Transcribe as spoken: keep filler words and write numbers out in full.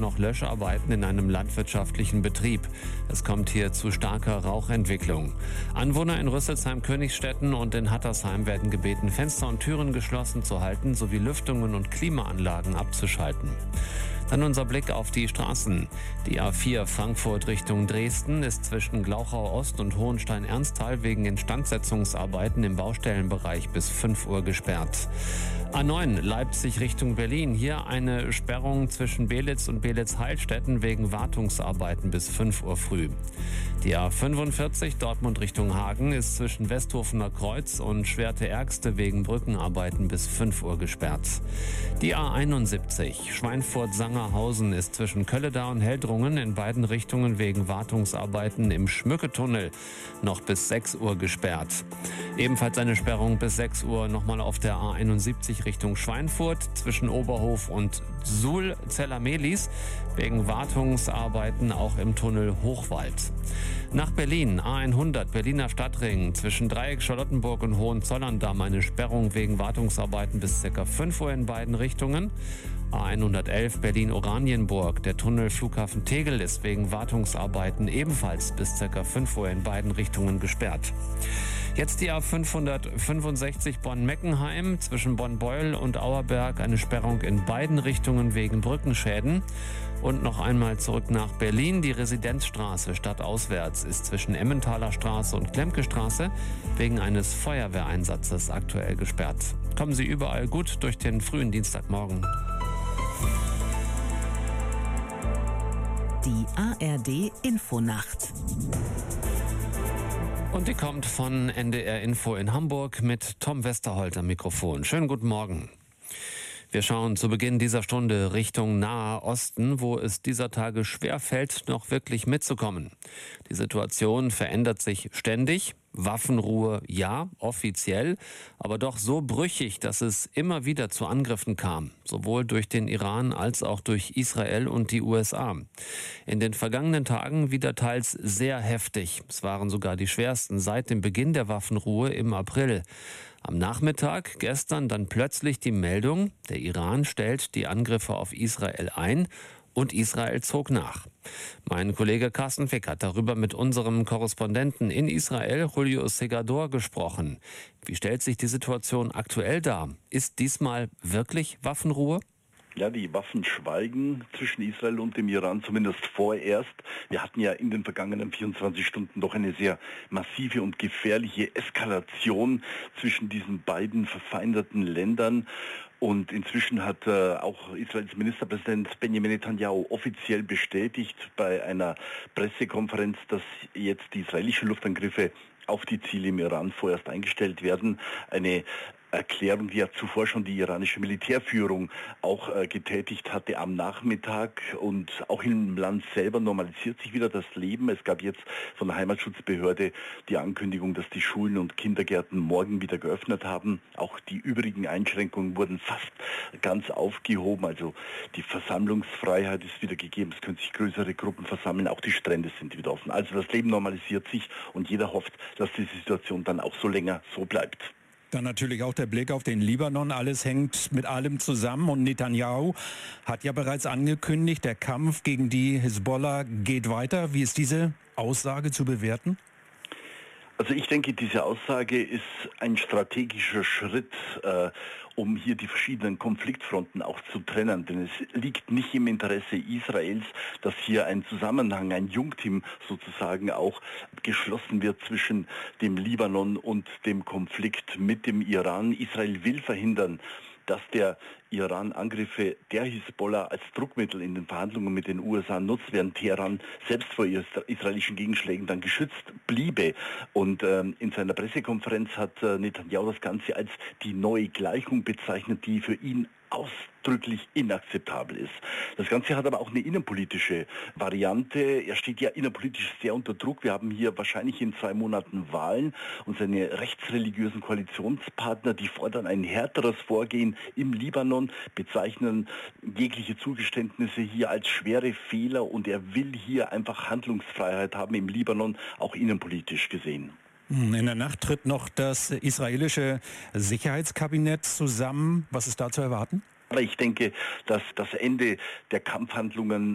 noch Löscharbeiten in einem landwirtschaftlichen Betrieb. Es kommt hier zu starker Rauchentwicklung. Anwohner in Rüsselsheim-Königsstetten und in Hattersheim werden gebeten, Fenster und Türen geschlossen zu halten sowie Lüftungen und Klimaanlagen abzuschalten. Dann unser Blick auf die Straßen. Die A vier Frankfurt Richtung Dresden ist zwischen Glauchau Ost und Hohenstein-Ernsthal wegen Instandsetzungsarbeiten im Baustellenbereich bis fünf Uhr gesperrt. A neun Leipzig Richtung Berlin. Hier eine Sperrung zwischen Belitz und Belitz-Heilstätten wegen Wartungsarbeiten bis fünf Uhr früh. Die A fünfundvierzig Dortmund Richtung Hagen ist zwischen Westhofener Kreuz und Schwerte-Ergste wegen Brückenarbeiten bis fünf Uhr gesperrt. Die A einundsiebzig Schweinfurt-Sangerhausen ist zwischen Kölledau und Heldrungen in beiden Richtungen wegen Wartungsarbeiten im Schmücketunnel noch bis sechs Uhr gesperrt. Ebenfalls eine Sperrung bis sechs Uhr nochmal auf der A einundsiebzig Richtung Schweinfurt zwischen Oberhof und Suhl-Zellamelis wegen Wartungsarbeiten auch im Tunnel Hochwald. Nach Berlin, A hundert Berliner Stadtring zwischen Dreieck Charlottenburg und Hohenzollern-Damm eine Sperrung wegen Wartungsarbeiten bis ca. fünf Uhr in beiden Richtungen. A hundertelf Berlin-Oranienburg, der Tunnel Flughafen Tegel ist wegen Wartungsarbeiten ebenfalls bis ca. fünf Uhr in beiden Richtungen gesperrt. Jetzt die A fünfhundertfünfundsechzig Bonn-Meckenheim zwischen Bonn-Beuel und Auerberg eine Sperrung in beiden Richtungen wegen Brückenschäden. Und noch einmal zurück nach Berlin. Die Residenzstraße stadtauswärts ist zwischen Emmentaler Straße und Klemke Straße wegen eines Feuerwehreinsatzes aktuell gesperrt. Kommen Sie überall gut durch den frühen Dienstagmorgen. Die A R D Infonacht. Und die kommt von N D R Info in Hamburg mit Tom Westerholt am Mikrofon. Schönen guten Morgen. Wir schauen zu Beginn dieser Stunde Richtung Nahe Osten, wo es dieser Tage schwerfällt, noch wirklich mitzukommen. Die Situation verändert sich ständig. Waffenruhe, ja, offiziell, aber doch so brüchig, dass es immer wieder zu Angriffen kam, sowohl durch den Iran als auch durch Israel und die U S A. In den vergangenen Tagen wieder teils sehr heftig. Es waren sogar die schwersten seit dem Beginn der Waffenruhe im April. Am Nachmittag gestern dann plötzlich die Meldung, der Iran stellt die Angriffe auf Israel ein und Israel zog nach. Mein Kollege Carsten Fick hat darüber mit unserem Korrespondenten in Israel, Julio Segador, gesprochen. Wie stellt sich die Situation aktuell dar? Ist diesmal wirklich Waffenruhe? Ja, die Waffen schweigen zwischen Israel und dem Iran, zumindest vorerst. Wir hatten ja in den vergangenen vierundzwanzig Stunden doch eine sehr massive und gefährliche Eskalation zwischen diesen beiden verfeindeten Ländern. Und inzwischen hat äh, auch Israels Ministerpräsident Benjamin Netanyahu offiziell bestätigt bei einer Pressekonferenz, dass jetzt die israelischen Luftangriffe auf die Ziele im Iran vorerst eingestellt werden. Eine Erklärung, die ja zuvor schon die iranische Militärführung auch äh, getätigt hatte am Nachmittag, und auch im Land selber normalisiert sich wieder das Leben. Es gab jetzt von der Heimatschutzbehörde die Ankündigung, dass die Schulen und Kindergärten morgen wieder geöffnet haben. Auch die übrigen Einschränkungen wurden fast ganz aufgehoben. Also die Versammlungsfreiheit ist wieder gegeben. Es können sich größere Gruppen versammeln. Auch die Strände sind wieder offen. Also das Leben normalisiert sich und jeder hofft, dass die Situation dann auch so länger so bleibt. Dann natürlich auch der Blick auf den Libanon. Alles hängt mit allem zusammen und Netanyahu hat ja bereits angekündigt, der Kampf gegen die Hisbollah geht weiter. Wie ist diese Aussage zu bewerten? Also ich denke, diese Aussage ist ein strategischer Schritt, äh, um hier die verschiedenen Konfliktfronten auch zu trennen. Denn es liegt nicht im Interesse Israels, dass hier ein Zusammenhang, ein Jungteam sozusagen auch geschlossen wird zwischen dem Libanon und dem Konflikt mit dem Iran. Israel will verhindern, dass der Iran Angriffe der Hisbollah als Druckmittel in den Verhandlungen mit den U S A nutzt, während Teheran selbst vor israelischen Gegenschlägen dann geschützt bliebe. Und ähm, in seiner Pressekonferenz hat äh, Netanyahu das Ganze als die neue Gleichung bezeichnet, die für ihn ausdrücklich inakzeptabel ist. Das Ganze hat aber auch eine innenpolitische Variante. Er steht ja innenpolitisch sehr unter Druck. Wir haben hier wahrscheinlich in zwei Monaten Wahlen und seine rechtsreligiösen Koalitionspartner, die fordern ein härteres Vorgehen im Libanon, bezeichnen jegliche Zugeständnisse hier als schwere Fehler, und er will hier einfach Handlungsfreiheit haben im Libanon, auch innenpolitisch gesehen. In der Nacht tritt noch das israelische Sicherheitskabinett zusammen. Was ist da zu erwarten? Aber ich denke, dass das Ende der Kampfhandlungen